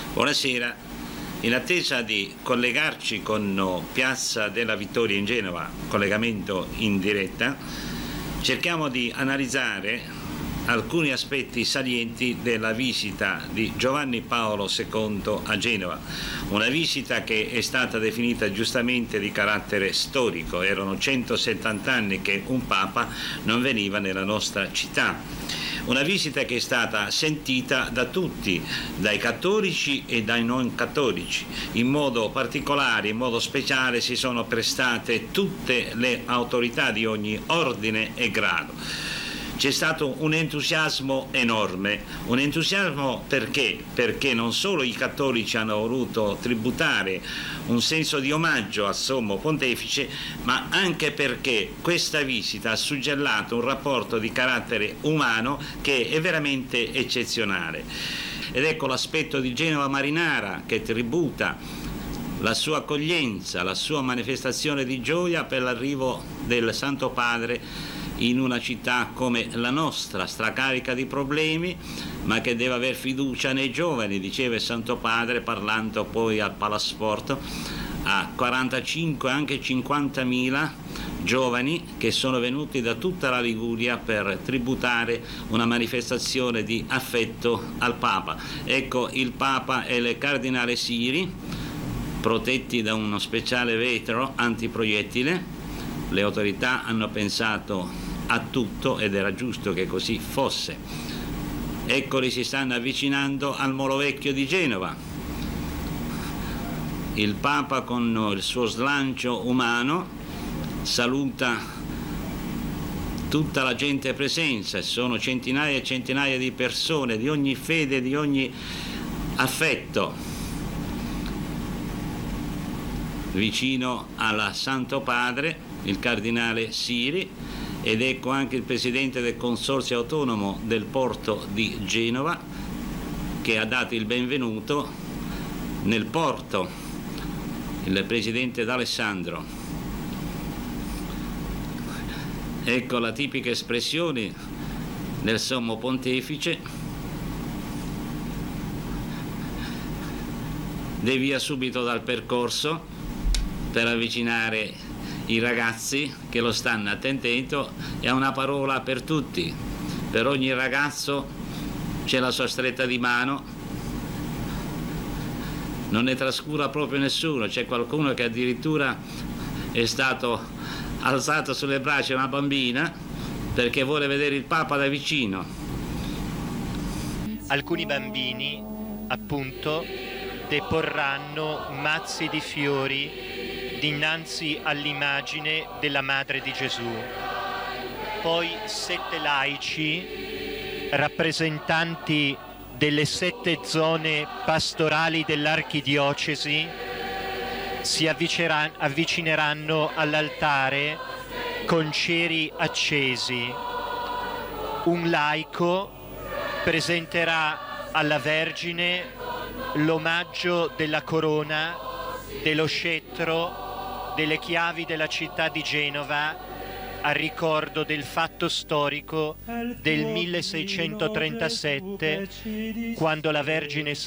Buonasera. In attesa di collegarci con Piazza della Vittoria in Genova, collegamento in diretta, cerchiamo di analizzare alcuni aspetti salienti della visita di Giovanni Paolo II a Genova, una visita che è stata definita giustamente di carattere storico. Erano 170 anni che un Papa non veniva nella nostra città. Una visita che è stata sentita da tutti, dai cattolici e dai non cattolici. In modo particolare, in modo speciale si sono prestate tutte le autorità di ogni ordine e grado. C'è stato un entusiasmo enorme, un entusiasmo perché non solo i cattolici hanno voluto tributare un senso di omaggio al Sommo Pontefice, ma anche perché questa visita ha suggellato un rapporto di carattere umano che è veramente eccezionale. Ed ecco l'aspetto di Genova Marinara che tributa la sua accoglienza, la sua manifestazione di gioia per l'arrivo del Santo Padre in una città come la nostra, stracarica di problemi, ma che deve aver fiducia nei giovani, diceva il Santo Padre parlando poi al Palasport a 45, anche 50.000 giovani che sono venuti da tutta la Liguria per tributare una manifestazione di affetto al Papa. Ecco, il Papa e il Cardinale Siri, protetti da uno speciale vetro antiproiettile. Le autorità hanno pensato a tutto ed era giusto che così fosse. Eccoli, si stanno avvicinando al Molo Vecchio di Genova. Il Papa con il suo slancio umano saluta tutta la gente presente, sono centinaia e centinaia di persone di ogni fede, di ogni affetto, vicino al Santo Padre, il Cardinale Siri, ed ecco anche il Presidente del Consorzio Autonomo del Porto di Genova che ha dato il benvenuto nel porto, il Presidente D'Alessandro. Ecco la tipica espressione del Sommo Pontefice: devia subito dal percorso per avvicinare i ragazzi che lo stanno attendendo, e ha una parola per tutti. Per ogni ragazzo c'è la sua stretta di mano, non ne trascura proprio nessuno. C'è qualcuno che addirittura è stato alzato sulle braccia di una bambina perché vuole vedere il Papa da vicino. Alcuni bambini, appunto, deporranno mazzi di fiori dinanzi all'immagine della Madre di Gesù. Poi 7 laici, rappresentanti delle 7 zone pastorali dell'archidiocesi, si avvicineranno all'altare con ceri accesi. Un laico presenterà alla Vergine l'omaggio della corona, dello scettro, delle chiavi della città di Genova, a ricordo del fatto storico del 1637, quando la Vergine